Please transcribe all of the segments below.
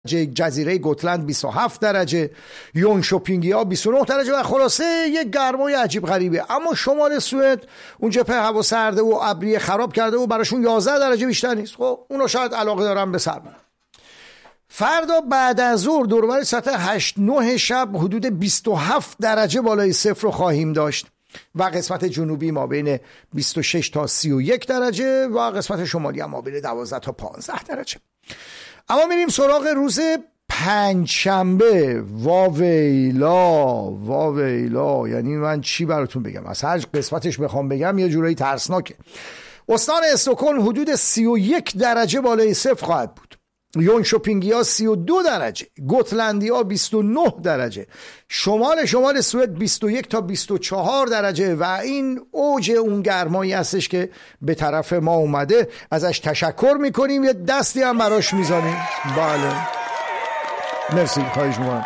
جزیره گوتلند 27 درجه، یونشوپینگیا 29 درجه و خلاصه یک گرمای عجیب غریبه. اما شمال سوئد اون جبهه هوا سرده و ابری خراب کرده و براشون 11 درجه بیشتر نیست. خب اونا شاید علاقه دارن به سرما. فردا بعد از ظهر دور و بر ساعت 8-9 شب حدود 27 درجه بالای صفر رو خواهیم داشت و قسمت جنوبی ما بین 26 تا 31 درجه و قسمت شمالی هم ما بین 12 تا 15 درجه. اما میریم سراغ روز پنجشنبه. واویلا، یعنی من چی براتون بگم؟ از هر قسمتش بخوام بگم یه جورایی ترسناکه. استان استکهلم حدود 31 درجه بالای صفر خواهد بود. یونشوپینگیا 32 درجه، گوتلندیا 29 درجه، شمال سوئد 21 تا 24 درجه و این اوج اون گرمایی هستش که به طرف ما اومده. ازش تشکر میکنیم، یه دستی هم براش میزنیم. بله مرسی، خواهش میکنم.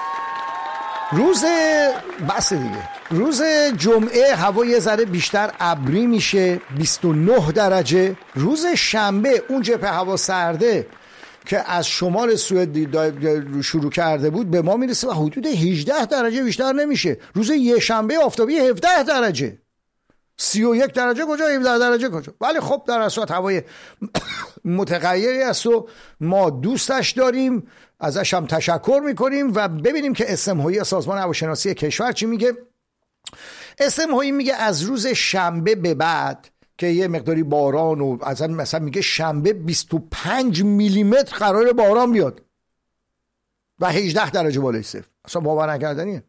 روز جمعه هوا یه ذره بیشتر ابری میشه، 29 درجه. روز شنبه اون جبهه هوا سرده که از شمال سوئد شروع کرده بود به ما میرسه و حدود 18 درجه بیشتر نمیشه. روز یه شنبه آفتابی 17 درجه. 31 درجه کجا، 17 درجه کجا؟ ولی خب در اصل هوای متغیری است و ما دوستش داریم، ازش هم تشکر میکنیم و ببینیم که اسمهایی سازمان هواشناسی کشور چی میگه. اسمهایی میگه از روز شنبه به بعد که یه مقداری باران و مثلا میگه شنبه 25 میلیمتر قرار باران بیاد و 18 درجه بالای صفر. اصلا باور نکردنیه.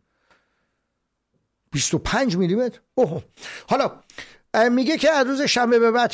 25 میلیمتر. حالا میگه که از روز شنبه به بعد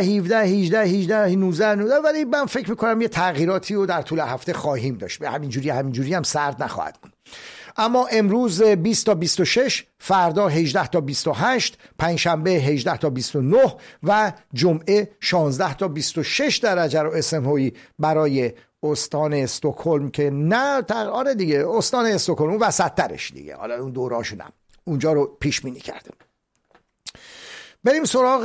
18 19 ولی من فکر میکنم یه تغییراتی رو در طول هفته خواهیم داشت. به همینجوری هم سرد نخواهد بود. اما امروز 20 تا 26، فردا 18 تا 28، پنجشنبه 18 تا 29 و جمعه 16 تا 26 درجه رو اسمهایی برای استان استکهلم که نه آره دیگه استان استکهلم اون وسط ترش دیگه، حالا اون دوراشونم اونجا رو پیش بینی کرده. بریم سراغ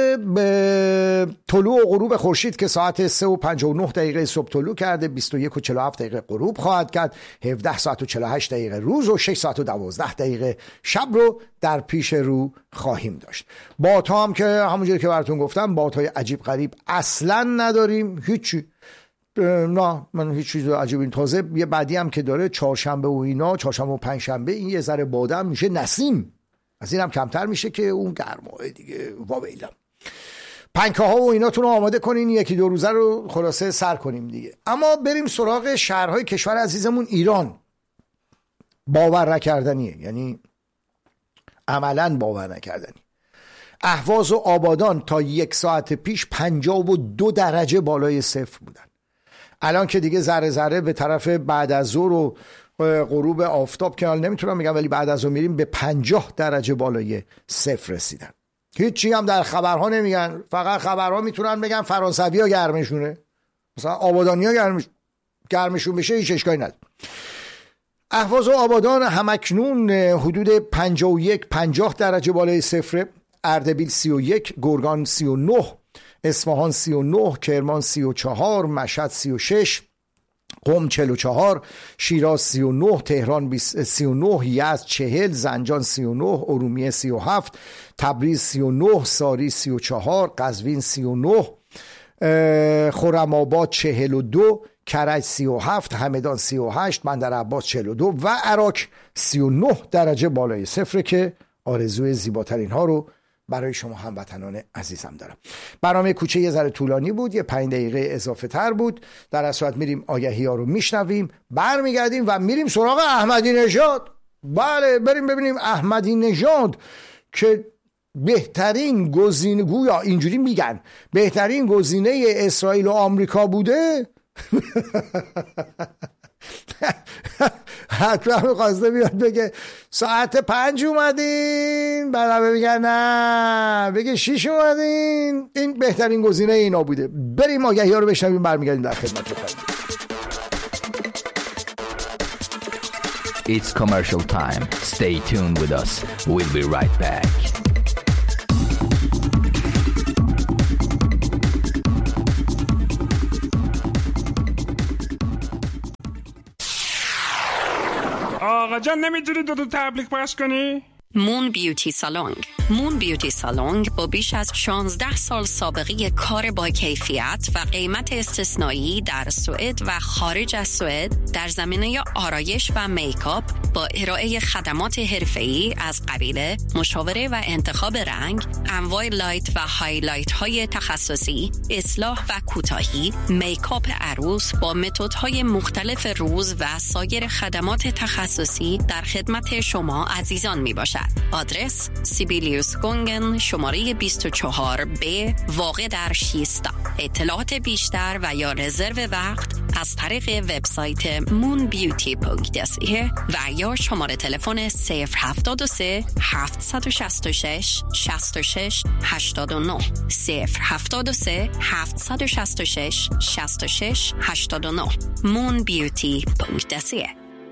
طلوع و غروب خورشید که ساعت 3:59 صبح طلوع کرده، 21:47 غروب خواهد کرد، 17:48 روز و 6:12 شب رو در پیش رو خواهیم داشت. بادها هم که همونجوری که براتون گفتم بادهای عجیب غریب اصلا نداریم، هیچی. نه من هیچ چیز عجیب. این تازه یه بعدی هم که داره چهارشنبه و پنجشنبه این یه ذره بادم میشه نسیم، از این هم کمتر میشه که اون گرماه دیگه. واویلا، پنکه ها و ایناتون رو آماده کنین، یکی دو روزه رو خلاصه سر کنیم دیگه. اما بریم سراغ شهرهای کشور عزیزمون ایران. باور نکردنیه، یعنی عملاً باور نکردنی. اهواز و آبادان تا 1 ساعت پیش 52 درجه بالای صفر بودن. الان که دیگه ذره ذره به طرف بعد از ظهر و غروب آفتاب که حال نمیتونم بگم، ولی بعد از اون میریم به 50 درجه بالای صفر رسیدن. هیچی هم در خبرها نمیگن، فقط خبرها میتونن بگن فرانسوی ها گرمشونه، مثلا آبادانی ها گرمشون بشه، هیچ اشکالی نداره. اهواز و آبادان همکنون حدود 50 درجه بالای صفر، اردبیل 31، گرگان 39، اصفهان 39، کرمان 34، مشهد 36، قم 44، شیراز 39، تهران 39، یزد 40، زنجان 39، ارومیه 37، تبریز 39، ساری 34، قزوین 39، خرم‌آباد 42، کرج 37، همدان 38، بندرعباس 42 و عراق 39 درجه بالای صفر که آرزوی زیباترین ها رو برای شما هموطنان عزیزم دارم. برنامه کوچه یه ذره طولانی بود، یه 5 دقیقه اضافه تر بود. در اصل میریم آگهی ها رو میشنویم، برمیگردیم و میریم سراغ احمدی نژاد. بله بریم ببینیم احمدی نژاد که بهترین گزینه، گویا اینجوری میگن بهترین گزینه اسرائیل و آمریکا بوده. حتما میخواسته بیاد بگه ساعت 5 اومدین، بعد بگه نه بگه 6 اومدین، این بهترین گزینه اینا بوده. بریم آگهی ها رو بشنویم، برمیگردیم در خدمت شما. It's commercial time. Stay tuned with us. We'll be right back. آقا جان نمیتونی دو تبلیغ پخش کنی؟ مون بیوتی سالونگ. مون بیوتی سالونگ با بیش از 16 سال سابقه کار با کیفیت و قیمت استثنایی در سوئد و خارج از سوئد در زمینه آرایش و میکاپ با ارائه خدمات حرفه‌ای از قبیل مشاوره و انتخاب رنگ، انواع لایت و هایلایت های تخصصی، اصلاح و کوتاهی، میکاپ عروس با متدهای مختلف روز و سایر خدمات تخصصی در خدمت شما عزیزان می باشد. آدرس سیبیلیوس گونگن شماره 24B واقع در شیستا. اطلاعات بیشتر و یا رزرو وقت از طریق وبسایت moonbeauty.se و یا شماره تلفن 073 766 66 89 073 766 66 89 moonbeauty.se.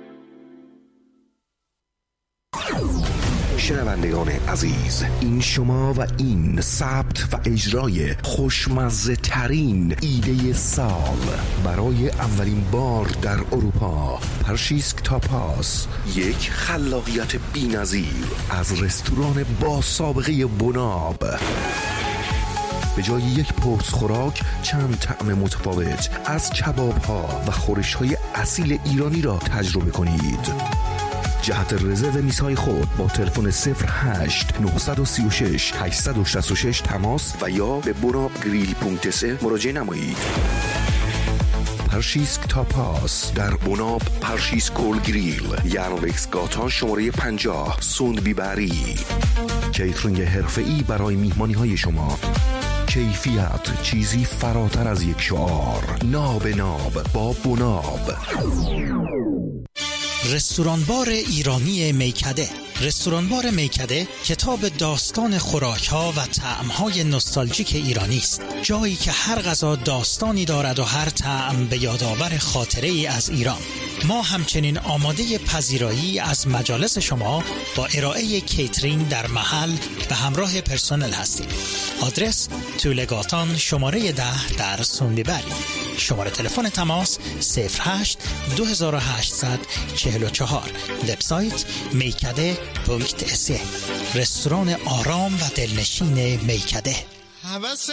شنوندگان عزیز، این شما و این ثبت و اجرای خوشمزه ترین ایده سال برای اولین بار در اروپا. پرشیسک تاپاس، یک خلاقیت بی‌نظیر از رستوران با سابقه بناب. به جای یک پرس خوراک چند طعم متفاوت از کباب‌ها و خورش‌های اصیل ایرانی را تجربه کنید. جهت رزرو میزهای خود با تلفن 08 936 866 تماس و یا به bonabgrill.se مراجعه نمایید. پرشیسک تاپاس در بوناب پرشیس کول گریل، یانوکس گاتا شماره 50 سوندبی بری. کیترینگ حرفه‌ای برای میهمانی های شما. کیفیت چیزی فراتر از یک شعار. ناب ناب با بوناب. رستورانبار ایرانی میکده. رستورانبار میکده کتاب داستان خوراک‌ها و طعم‌های نوستالژیک ایرانی است. جایی که هر غذا داستانی دارد و هر طعم به یادآور خاطره‌ای از ایران. ما همچنین آماده پذیرایی از مجالس شما با ارائه کیترینگ در محل به همراه پرسنل هستیم. آدرس طولگاتان شماره 10 در سوندیبری. شماره تلفن تماس 08 2844. وبسایت میکده.se. رستوران آرام و دلنشین میکده.